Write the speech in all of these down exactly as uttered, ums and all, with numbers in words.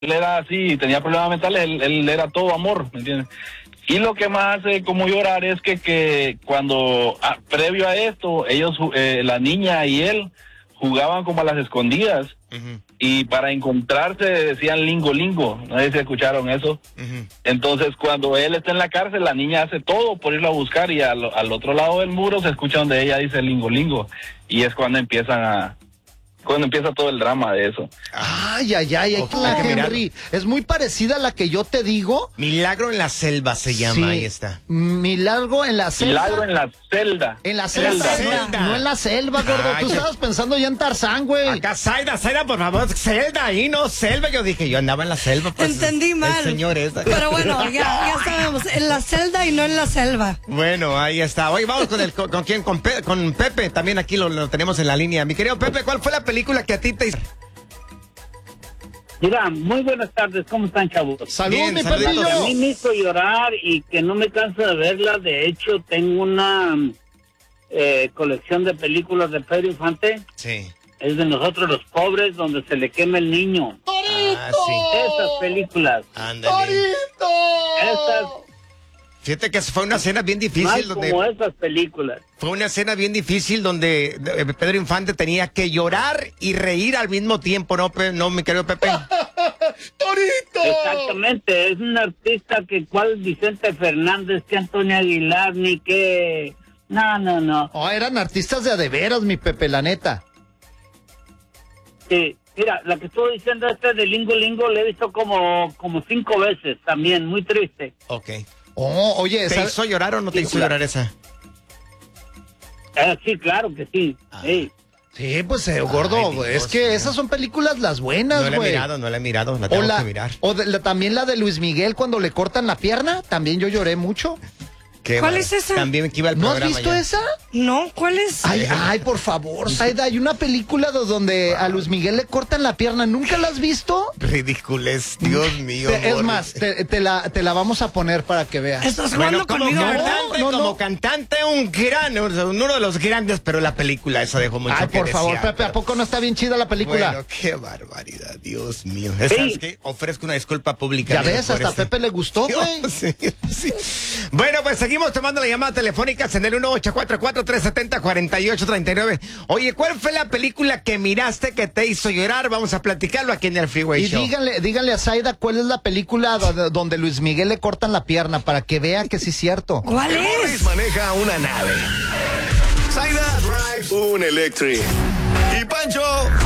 él era así, tenía problemas mentales, él, él era todo amor, ¿me entiendes? Y lo que más hace como llorar es que, que cuando, a, previo a esto, ellos, eh, la niña y él, jugaban como a las escondidas, uh-huh. y para encontrarse decían lingo lingo, no sé si escucharon eso. Uh-huh. Entonces cuando él está en la cárcel, la niña hace todo por irlo a buscar, y al, al otro lado del muro se escucha donde ella dice lingo lingo, y es cuando empiezan a... cuando empieza todo el drama de eso. Ay, ay, ay, ay, Ojalá, Henry. Es muy parecida a la que yo te digo. Milagro en la selva se llama, sí. Ahí está. Milagro en la selva. Milagro en la celda. En la selva. Celda. No, no en la selva, gordo. Ay, Tú qué... estabas pensando ya en Tarzán, güey. Acá, Zaida, Zaida, por favor, selda ahí, no selva. Yo dije, yo andaba en la selva. Pues, entendí mal. El señor esa. Pero bueno, ya, ya sabemos, en la celda y no en la selva. Bueno, ahí está. Oye, vamos con el, con, con quién, con, Pe, con Pepe, también aquí lo, lo tenemos en la línea. Mi querido Pepe, ¿cuál fue la película que a ti te hizo? Mira, muy buenas tardes, ¿cómo están, chavos? Salud, Bien, mi saluditos. Pepillo. A mí me hizo llorar y que no me canso de verla. De hecho, tengo una eh, colección de películas de Pedro Infante. Sí. Es de Nosotros los Pobres, donde se le quema el niño. ¡Torito! Ah, sí. Esas películas. Ándale. ¡Torito! Esas, Fíjate que fue una escena bien difícil más donde... como esas películas. Fue una escena bien difícil donde Pedro Infante tenía que llorar y reír al mismo tiempo, ¿no, Pe no mi querido Pepe? ¡Torito! Exactamente, es un artista que cual Vicente Fernández, que Antonio Aguilar, ni que... No, no, no. Oh, eran artistas de a de veras, mi Pepe, la neta. Sí, mira, la que estoy diciendo este de Lingo Lingo, le he visto como, como cinco veces también, muy triste. Ok. Oh, oye, ¿Te esa... hizo llorar o no te Sí, hizo claro. llorar esa? Eh, sí, claro que sí. Ah. Sí. Sí, pues, eh, gordo, Ay, Dios, es que mío. esas son películas las buenas, No la he güey. mirado, no la he mirado, la O, tengo la, que mirar. o de, la, también la de Luis Miguel cuando le cortan la pierna, también yo lloré mucho. Qué ¿Cuál bar- es esa? También que iba al ¿No has programa visto ya. esa? No, ¿cuál es? Ay, ay, por favor, Saida, hay una película do- donde a Luis Miguel le cortan la pierna, ¿nunca la has visto? Ridiculez, Dios mío. Te- es amor. más, te, te la, te la vamos a poner para que veas. Estás jugando Bueno, como conmigo, ¿verdad? cantante, No, no, como no. cantante, un gran, uno de los grandes, pero la película esa dejó mucho Ay, que por favor, desear, Pepe, ¿a pero- poco no está bien chida la película? Bueno, qué barbaridad, Dios mío. ¿Sabes qué? Ofrezco una disculpa pública. Ya amigo, ves, por hasta a este- Pepe le gustó, güey. Sí, sí. Bueno, pues seguimos tomando la llamada telefónica en el uno ocho cuatro cuatro, tres siete cero, cuatro ocho tres nueve. Oye, ¿cuál fue la película que miraste que te hizo llorar? Vamos a platicarlo aquí en el Freeway Y Show. díganle, díganle a Saida cuál es la película do- donde Luis Miguel le cortan la pierna para que vea que sí es cierto. ¿Cuál Morris es? maneja una nave. Zaida drives un Electric. Y Pancho,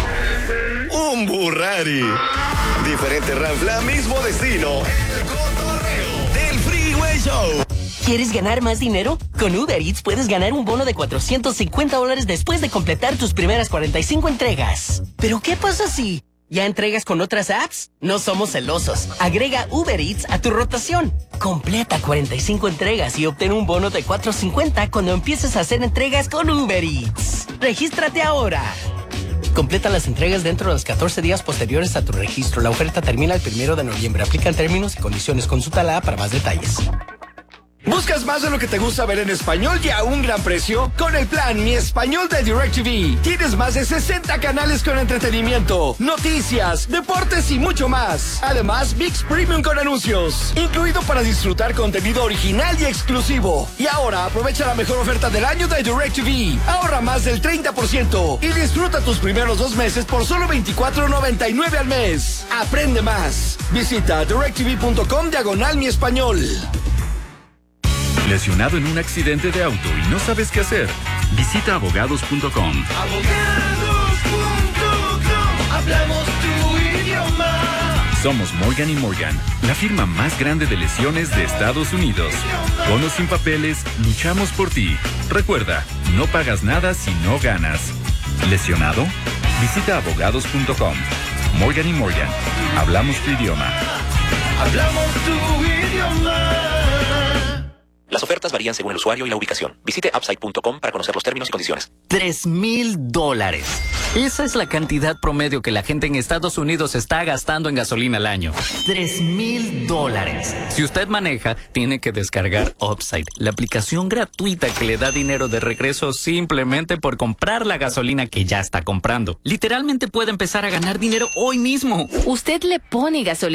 un Burrari. Diferente ranfla, mismo destino. El cotorreo del Freeway Show. ¿Quieres ganar más dinero? Con Uber Eats puedes ganar un bono de cuatrocientos cincuenta dólares después de completar tus primeras cuarenta y cinco entregas. ¿Pero qué pasa si ya entregas con otras apps? No somos celosos. Agrega Uber Eats a tu rotación. Completa cuarenta y cinco entregas y obtén un bono de cuatrocientos cincuenta cuando empieces a hacer entregas con Uber Eats. ¡Regístrate ahora! Completa las entregas dentro de los catorce días posteriores a tu registro. La oferta termina el primero de noviembre. Aplican términos y condiciones. Consulta la app para más detalles. ¿Buscas más de lo que te gusta ver en español y a un gran precio? Con el plan Mi Español de DirecTV tienes más de sesenta canales con entretenimiento, noticias, deportes y mucho más. Además, ViX Premium con anuncios, incluido para disfrutar contenido original y exclusivo. Y ahora aprovecha la mejor oferta del año de DirecTV. Ahorra más del treinta por ciento y disfruta tus primeros dos meses por solo veinticuatro noventa y nueve al mes. Aprende más. Visita directv.com diagonal Mi Español. ¿Lesionado en un accidente de auto y no sabes qué hacer? Visita abogados punto com. Abogados punto com. Hablamos tu idioma. Somos Morgan y Morgan, la firma más grande de lesiones de Estados Unidos. Con o sin papeles, luchamos por ti. Recuerda, no pagas nada si no ganas. ¿Lesionado? Visita abogados punto com. Morgan y Morgan, hablamos tu idioma. Hablamos tu idioma. Las ofertas varían según el usuario y la ubicación. Visite upside punto com para conocer los términos y condiciones. Tres mil dólares. Esa es la cantidad promedio que la gente en Estados Unidos está gastando en gasolina al año. Tres mil dólares. Si usted maneja, tiene que descargar Upside, la aplicación gratuita que le da dinero de regreso simplemente por comprar la gasolina que ya está comprando. Literalmente puede empezar a ganar dinero hoy mismo. Usted le pone gasolina